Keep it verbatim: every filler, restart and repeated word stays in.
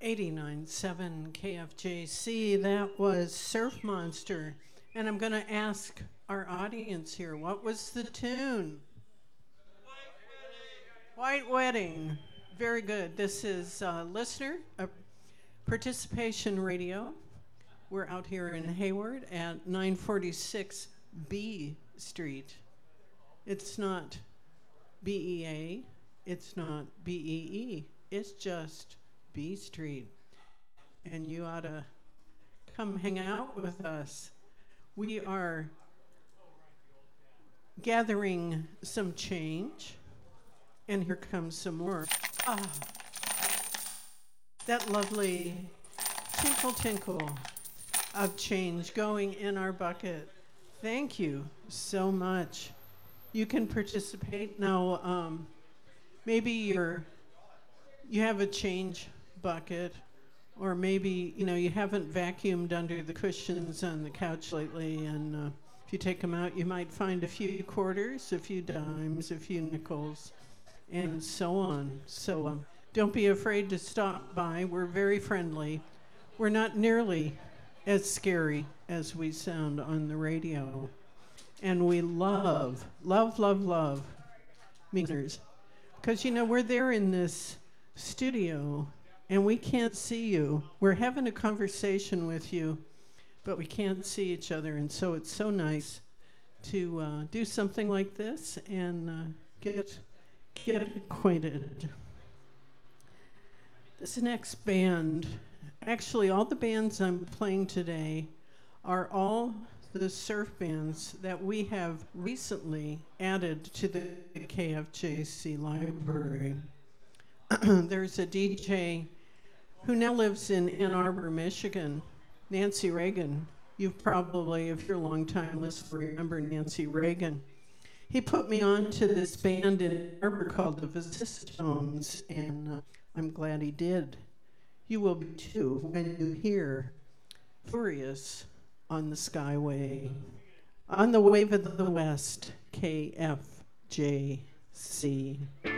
eighty-nine point seven K F J C. That was Surf Monster. And I'm going to ask our audience here, what was the tune? White Wedding. Very good. This is uh, listener uh, participation radio. We're out here in Hayward at nine forty-six B Street. It's not B E A. It's not B E E. It's just B Street. And you ought to come hang out with us. We are gathering some change. And here comes some more. Ah, that lovely tinkle tinkle of change going in our bucket. Thank you so much. You can participate now. Um, maybe you're you have a change bucket, or maybe you know you haven't vacuumed under the cushions on the couch lately, and uh, if you take them out, you might find a few quarters, a few dimes, a few nickels, and so on. So um, don't be afraid to stop by. We're very friendly. We're not nearly as scary as we sound on the radio. And we love, love, love, love meters. Because, you know, we're there in this studio, and we can't see you. We're having a conversation with you, but we can't see each other. And so it's so nice to uh, do something like this and uh, get get acquainted. This next band, actually all the bands I'm playing today are all the surf bands that we have recently added to the K F J C library. There's a D J who now lives in Ann Arbor, Michigan, Nancy Reagan. You've probably, if you're a long-time listener, remember Nancy Reagan. He put me on to this band in Ann Arbor called the Visistones, and uh, I'm glad he did. You will be too when you hear Furious on the Skyway. On the Wave of the West, K F J C.